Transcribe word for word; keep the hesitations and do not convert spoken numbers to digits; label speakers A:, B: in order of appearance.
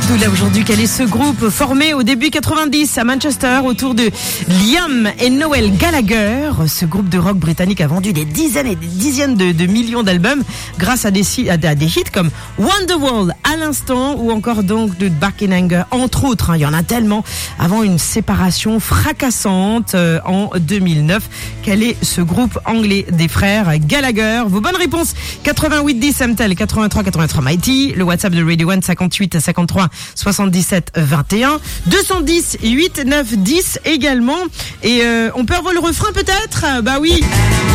A: D'où là aujourd'hui, quel est ce groupe formé au début quatre-vingt-dix à Manchester autour de Liam et Noel Gallagher. Ce groupe de rock britannique a vendu des dizaines et des dizaines de, de millions d'albums grâce à des, à, à des hits comme Wonderwall à l'instant ou encore donc de Back in Anger, entre autres. Hein, il y en a tellement avant une séparation fracassante euh, en deux mille neuf. Quel est ce groupe anglais des frères Gallagher? Vos bonnes réponses quatre-vingt-huit dix M T L, quatre-vingt-trois quatre-vingt-trois Mighty, le WhatsApp de Radio One cinquante-huit cinquante-trois soixante-dix-sept vingt et un, deux cent dix huit neuf dix également. Et euh, on peut avoir le refrain peut-être? Bah oui.